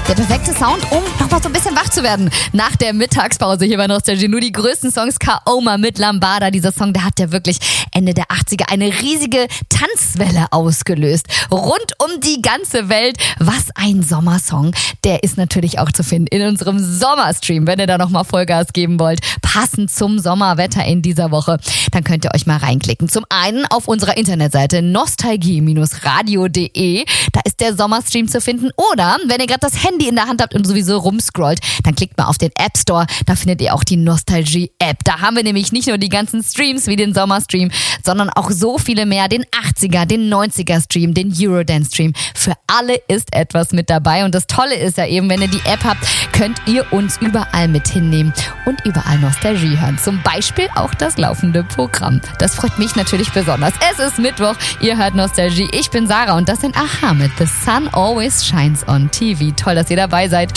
Der perfekte Sound, um nochmal so ein bisschen wach zu werden. Nach der Mittagspause hier bei Nostalgie nur die größten Songs. Kaoma mit Lambada. Dieser Song, der hat ja wirklich Ende der 80er eine riesige Tanzwelle ausgelöst. Rund um die ganze Welt. Was ein Sommersong. Der ist natürlich auch zu finden in unserem Sommerstream. Wenn ihr da nochmal Vollgas geben wollt, passend zum Sommerwetter in dieser Woche, dann könnt ihr euch mal reinklicken. Zum einen auf unserer Internetseite nostalgie-radio.de. Da ist der Sommerstream zu finden. Oder wenn ihr gerade das Handy in der Hand habt und sowieso rumscrollt, dann klickt mal auf den App Store. Da findet ihr auch die Nostalgie-App. Da haben wir nämlich nicht nur die ganzen Streams wie den Sommerstream, sondern auch so viele mehr. Den 80er, den 90er-Stream, den Eurodance-Stream. Für alle ist etwas mit dabei. Und das Tolle ist ja eben, wenn ihr die App habt, könnt ihr uns überall mit hinnehmen und überall Nostalgie hören. Zum Beispiel auch das laufende Programm. Das freut mich natürlich besonders. Es ist Mittwoch, ihr hört Nostalgie. Ich bin Sarah und das sind Aha mit The Sun Always Shines on TV. Toll, dass ihr dabei seid.